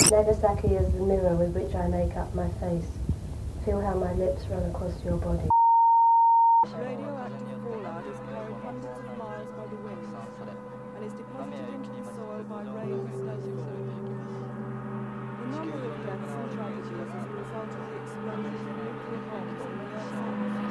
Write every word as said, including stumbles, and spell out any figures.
Nagasaki is the mirror with which I make up my face. Feel how my lips run across your body. Radioactive fallout is carried hundreds of miles by the winds and is deposited into the soil by rain and snowfall. The number of deaths and tragedies as a result of the